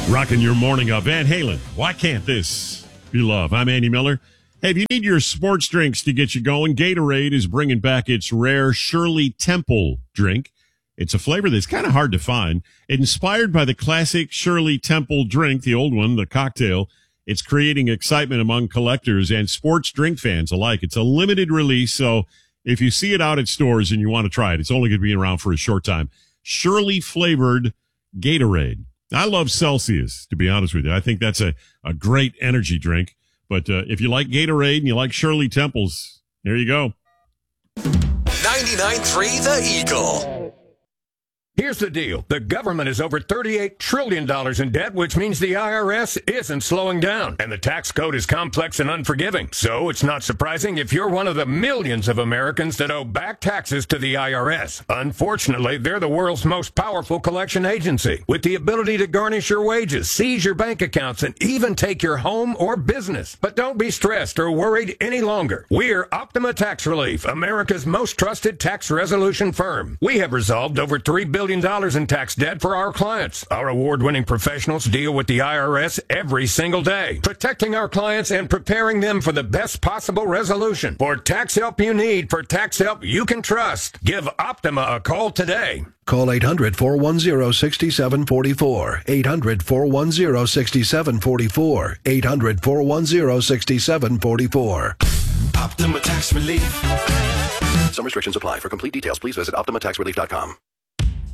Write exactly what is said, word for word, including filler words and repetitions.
Rocking your morning up. Van Halen, why can't this be love? I'm Andy Miller. Hey, if you need your sports drinks to get you going, Gatorade is bringing back its rare Shirley Temple drink. It's a flavor that's kind of hard to find. Inspired by the classic Shirley Temple drink, the old one, the cocktail, it's creating excitement among collectors and sports drink fans alike. It's a limited release, so if you see it out at stores and you want to try it, it's only going to be around for a short time. Shirley flavored Gatorade. I love Celsius, to be honest with you. I think that's a, a great energy drink. But uh, if you like Gatorade and you like Shirley Temples, there you go. ninety-nine point three The Eagle. Here's the deal. The government is over thirty-eight trillion dollars in debt, which means the I R S isn't slowing down. And the tax code is complex and unforgiving. So it's not surprising if you're one of the millions of Americans that owe back taxes to the I R S. Unfortunately, they're the world's most powerful collection agency, with the ability to garnish your wages, seize your bank accounts, and even take your home or business. But don't be stressed or worried any longer. We're Optima Tax Relief, America's most trusted tax resolution firm. We have resolved over three billion dollars in tax debt for our clients. Our award-winning professionals deal with the I R S every single day, protecting our clients and preparing them for the best possible resolution. For tax help you need, for tax help you can trust, give Optima a call today. Call eight hundred, four one zero, six seven four four. eight hundred, four one zero, six seven four four. eight hundred, four one zero, six seven four four. Optima Tax Relief. Some restrictions apply. For complete details, please visit optima tax relief dot com.